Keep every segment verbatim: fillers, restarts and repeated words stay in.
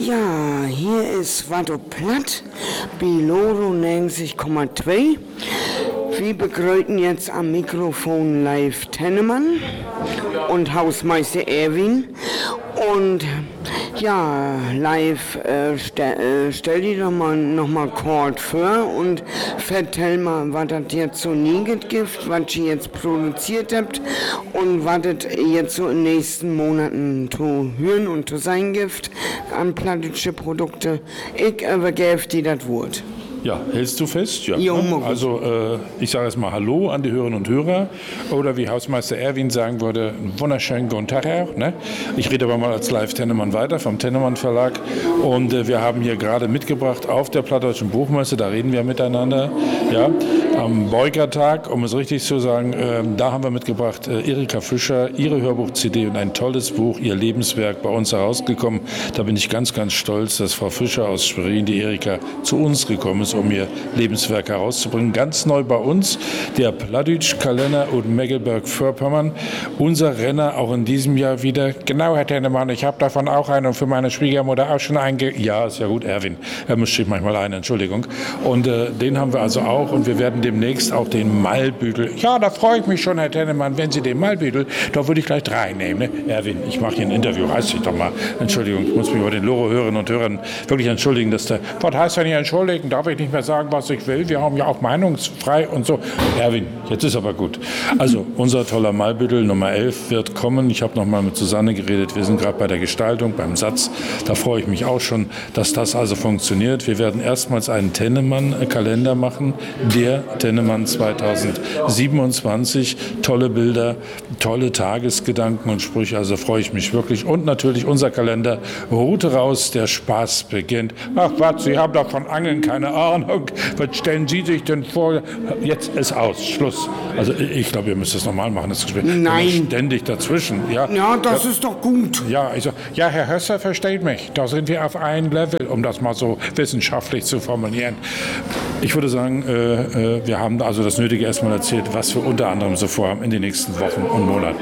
Ja, hier ist Watto Platt, Biloro neunzig Komma zwei. Wir begrüßen jetzt am Mikrofon live Tennemann und Hausmeister Erwin. Und ja, live, äh, stell, äh, stell dir doch mal noch mal kurz vor und vertell mal, was das jetzt so nie gibt, was ihr jetzt produziert habt und was das jetzt so in den nächsten Monaten zu hören und zu sein gibt an plattische Produkte. Ich übergebe dir das Wort. Ja, hältst du fest? Ja. Jo, also äh, ich sage jetzt mal Hallo an die Hörerinnen und Hörer oder wie Hausmeister Erwin sagen würde, einen wunderschönen guten Tag auch. Ne? Ich rede aber mal als Live-Tennemann weiter vom Tennemann Verlag und äh, wir haben hier gerade mitgebracht auf der Plattdeutschen Buchmesse, da reden wir miteinander, ja, am Beugertag, um es richtig zu sagen, äh, da haben wir mitgebracht äh, Erika Fischer, ihre Hörbuch-C D und ein tolles Buch, ihr Lebenswerk bei uns herausgekommen. Da bin ich ganz, ganz stolz, dass Frau Fischer aus Schwerin, die Erika, zu uns gekommen ist, um ihr Lebenswerk herauszubringen. Ganz neu bei uns, der Plattdeutsch-Kalender und Mecklenburg-Vorpommern. Unser Renner auch in diesem Jahr wieder. Genau, Herr Tennemann, ich habe davon auch einen und für meine Schwiegermutter auch schon einge... Ja, ist ja gut, Erwin. Er mischt sich manchmal ein, Entschuldigung. Und äh, den haben wir also auch und wir werden demnächst auch den Malbüdel... Ja, da freue ich mich schon, Herr Tennemann, wenn Sie den Malbüdel, da würde ich gleich drei nehmen. Ne? Erwin, ich mache hier ein Interview, reiß dich doch mal. Entschuldigung, ich muss mich bei den Loro-Hörerinnen und Hörern wirklich entschuldigen, dass der... Was heißt denn hier entschuldigen? Darf ich nicht mehr sagen, was ich will. Wir haben ja auch meinungsfrei und so. Erwin, jetzt ist aber gut. Also, unser toller Malbüdel Nummer elf wird kommen. Ich habe noch mal mit Susanne geredet. Wir sind gerade bei der Gestaltung, beim Satz. Da freue ich mich auch schon, dass das also funktioniert. Wir werden erstmals einen Tennemann-Kalender machen. Der Tennemann zweitausendsiebenundzwanzig. Tolle Bilder, tolle Tagesgedanken und Sprüche. Also freue ich mich wirklich. Und natürlich unser Kalender. Route raus, der Spaß beginnt. Ach was, Sie haben doch von Angeln keine Ahnung. Was stellen Sie sich denn vor? Jetzt ist aus, Schluss. Also ich glaube, ihr müsst das normal machen, das Gespräch. Nein. Ständig dazwischen. Ja, ja das ja, ist doch gut. Ja, ich so, ja, Herr Hösser versteht mich. Da sind wir auf einem Level, um das mal so wissenschaftlich zu formulieren. Ich würde sagen, äh, äh, wir haben also das Nötige erstmal erzählt, was wir unter anderem so vorhaben in den nächsten Wochen und Monaten.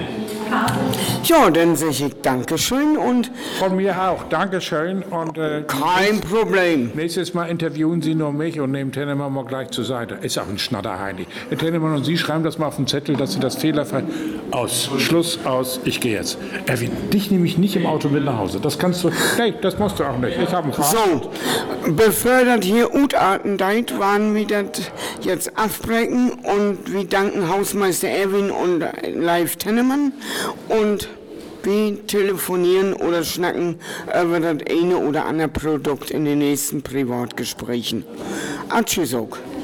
Ja, dann sage ich Dankeschön und... Von mir auch, Dankeschön. Und, äh, kein Problem. Nächstes Mal interviewen Sie nur mich und nehmen Tennemann mal gleich zur Seite. Ist auch ein Schnatterheini. Herr Tennemann und Sie schreiben das mal auf den Zettel, dass Sie das fehlerfrei... Aus, Schluss, aus, ich gehe jetzt. Erwin, dich nehme ich nicht im Auto mit nach Hause. Das kannst du... Nee, das musst du auch nicht. Ich habe einen Fahrrad. So, bevor das hier Utarten deit, waren wir das jetzt abbrechen und wir danken Hausmeister Erwin und Live Tennemann. Und wir telefonieren oder schnacken über das eine oder andere Produkt in den nächsten Privatgesprächen. Tschüss auch.